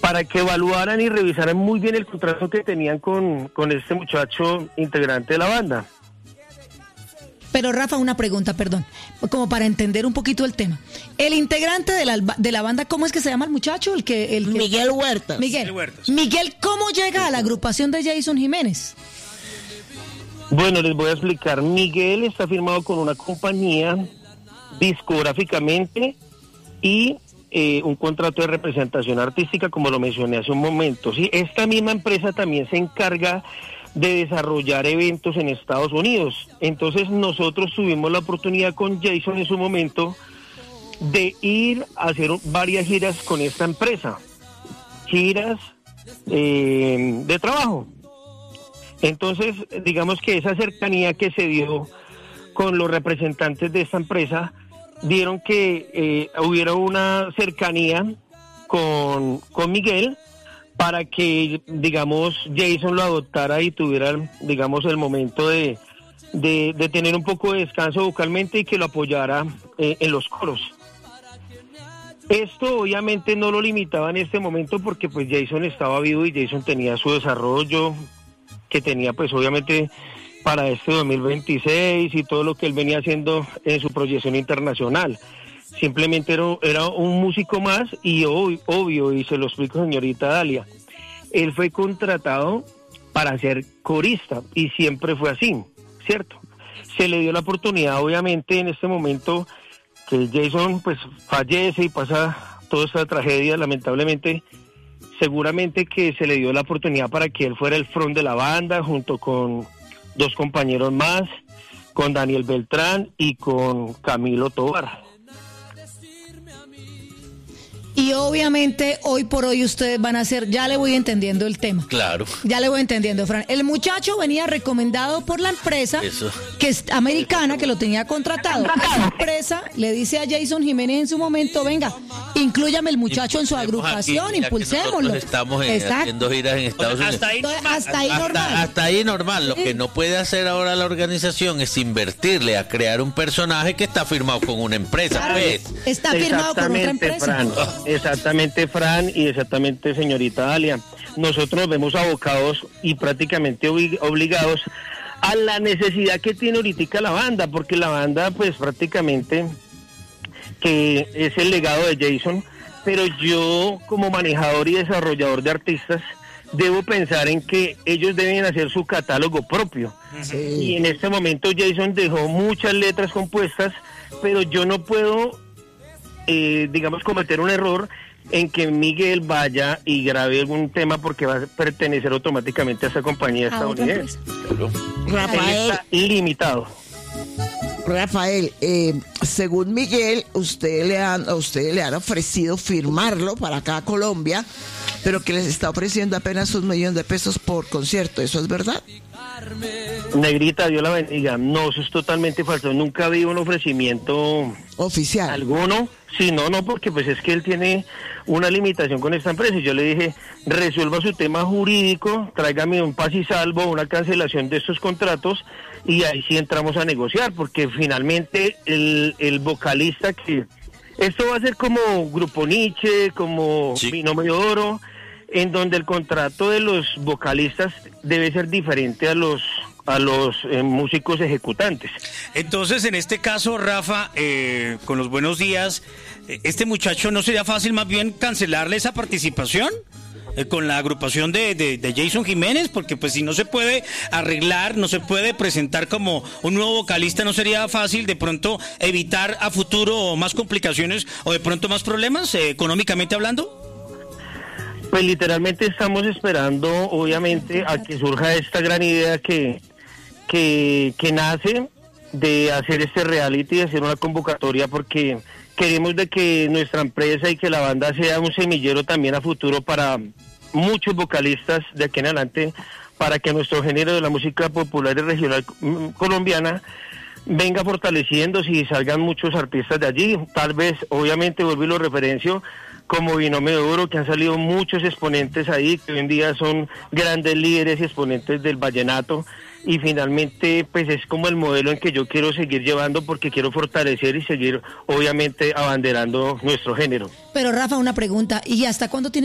para que evaluaran y revisaran muy bien el contrato que tenían con este muchacho integrante de la banda. Pero Rafa, una pregunta, perdón, como para entender un poquito el tema. El integrante de la banda, ¿cómo es que se llama el muchacho? Miguel Huertas. Miguel, ¿cómo llega a la agrupación de Jason Jiménez? Bueno, les voy a explicar. Miguel está firmado con una compañía discográficamente y un contrato de representación artística, como lo mencioné hace un momento. ¿Sí? Esta misma empresa también se encarga de desarrollar eventos en Estados Unidos. Entonces nosotros tuvimos la oportunidad con Jason en su momento de ir a hacer varias giras con esta empresa, giras de trabajo. Entonces, digamos que esa cercanía que se dio con los representantes de esta empresa dieron que hubiera una cercanía con Miguel para que, digamos, Jason lo adoptara y tuviera, digamos, el momento de tener un poco de descanso vocalmente y que lo apoyara en los coros. Esto obviamente no lo limitaba en este momento porque pues Jason estaba vivo y Jason tenía su desarrollo que tenía pues obviamente para este 2026 y todo lo que él venía haciendo en su proyección internacional. Simplemente era un músico más y obvio, y se lo explico señorita Dalia, él fue contratado para ser corista y siempre fue así, ¿cierto? Se le dio la oportunidad, obviamente, en este momento que Jason pues fallece y pasa toda esta tragedia, lamentablemente, seguramente que se le dio la oportunidad para que él fuera el front de la banda, junto con 2 compañeros más, con Daniel Beltrán y con Camilo Tobar. Y obviamente hoy por hoy ustedes van a hacer, ya le voy entendiendo el tema. Claro. Ya le voy entendiendo, Fran. El muchacho venía recomendado por la empresa, que es americana, que lo tenía contratado. Esa empresa le dice a Jason Jiménez en su momento, venga, inclúyame el muchacho en su agrupación, aquí, impulsémoslo. Estamos haciendo giras en Estados Unidos. Hasta ahí normal. Lo que no puede hacer ahora la organización es invertirle a crear un personaje que está firmado con una empresa. Claro, está firmado con otra empresa. Fran. Exactamente, Fran, y exactamente, señorita Dalia. Nosotros nos vemos abocados y prácticamente obligados a la necesidad que tiene ahorita la banda, porque la banda, pues prácticamente, que es el legado de Jason, pero yo, como manejador y desarrollador de artistas, debo pensar en que ellos deben hacer su catálogo propio. Sí. Y en este momento Jason dejó muchas letras compuestas, pero yo no puedo digamos, cometer un error en que Miguel vaya y grabe algún tema porque va a pertenecer automáticamente a esa compañía estadounidense. Rafael, está limitado. Rafael, según Miguel, a usted le han ofrecido firmarlo para acá a Colombia, pero que les está ofreciendo apenas $1 millón por concierto. ¿Eso es verdad? Negrita, Dios la bendiga. No, eso es totalmente falso. Nunca vi un ofrecimiento oficial alguno. Sí, no, porque pues es que él tiene una limitación con esta empresa y yo le dije, resuelva su tema jurídico, tráigame un paz y salvo, una cancelación de estos contratos y ahí sí entramos a negociar, porque finalmente el vocalista que... Esto va a ser como Grupo Nietzsche, como Binomio de Oro, en donde el contrato de los vocalistas debe ser diferente a los músicos ejecutantes. Entonces, en este caso, Rafa, con los buenos días, ¿este muchacho no sería fácil más bien cancelarle esa participación con la agrupación de Jason Jiménez? Porque pues si no se puede arreglar, no se puede presentar como un nuevo vocalista, ¿no sería fácil de pronto evitar a futuro más complicaciones o de pronto más problemas económicamente hablando? Pues literalmente estamos esperando, obviamente, a que surja esta gran idea que nace de hacer este reality, de hacer una convocatoria, porque queremos de que nuestra empresa y que la banda sea un semillero también a futuro para muchos vocalistas de aquí en adelante, para que nuestro género de la música popular y regional colombiana venga fortaleciéndose y salgan muchos artistas de allí. Tal vez, obviamente, vuelvo y lo referencio, como Binomio de Oro, que han salido muchos exponentes ahí, que hoy en día son grandes líderes y exponentes del vallenato, y finalmente pues es como el modelo en que yo quiero seguir llevando, porque quiero fortalecer y seguir obviamente abanderando nuestro género. Pero Rafa, una pregunta, ¿y hasta cuándo tiene